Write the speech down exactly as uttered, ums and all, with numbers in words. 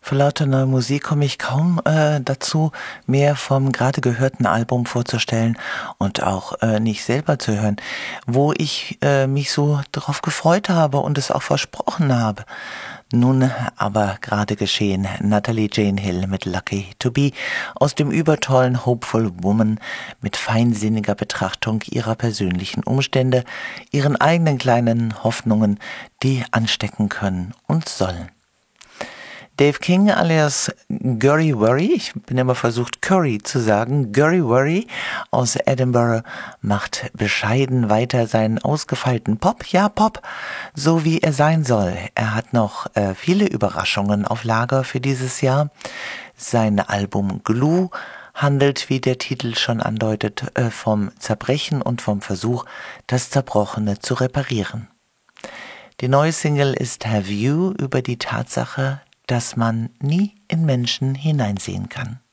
Vor lauter neuer Musik komme ich kaum äh, dazu, mehr vom gerade gehörten Album vorzustellen und auch äh, nicht selber zu hören, wo ich äh, mich so darauf gefreut habe und es auch versprochen habe. Nun aber gerade geschehen. Natalie Jane Hill mit Lucky to Be aus dem übertollen Hopeful Woman mit feinsinniger Betrachtung ihrer persönlichen Umstände, ihren eigenen kleinen Hoffnungen, die anstecken können und sollen. Dave King alias Gurry Worry, ich bin immer versucht Curry zu sagen, Gurry Worry aus Edinburgh macht bescheiden weiter seinen ausgefeilten Pop, ja Pop, so wie er sein soll. Er hat noch äh, viele Überraschungen auf Lager für dieses Jahr. Sein Album Glue handelt, wie der Titel schon andeutet, äh, vom Zerbrechen und vom Versuch, das Zerbrochene zu reparieren. Die neue Single ist Have You über die Tatsache, dass man nie in Menschen hineinsehen kann.